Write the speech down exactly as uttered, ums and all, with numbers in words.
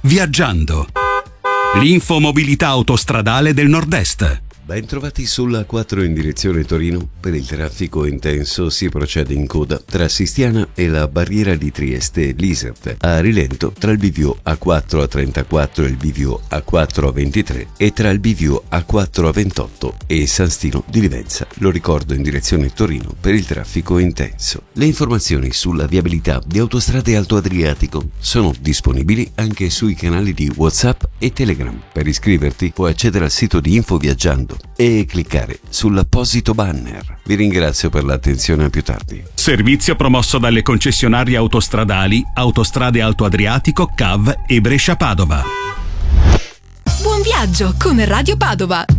Viaggiando. L'infomobilità autostradale del Nord-Est. Ben trovati sulla quattro in direzione Torino. Per il traffico intenso si procede in coda tra Sistiana e la barriera di Trieste Lisert, a rilento tra il bivio A quattro A trentaquattro e il bivio A quattro A ventitré e tra il bivio A quattro A ventotto e San Stino di Livenza. Lo ricordo in direzione Torino per il traffico intenso. Le informazioni sulla viabilità di Autostrade Alto Adriatico sono disponibili anche sui canali di WhatsApp e Telegram. Per iscriverti puoi accedere al sito di Info Viaggiando e cliccare sull'apposito banner. Vi ringrazio per l'attenzione, a più tardi. Servizio promosso dalle concessionarie autostradali Autostrade Alto Adriatico, C A V e Brescia Padova. Buon viaggio con Radio Padova.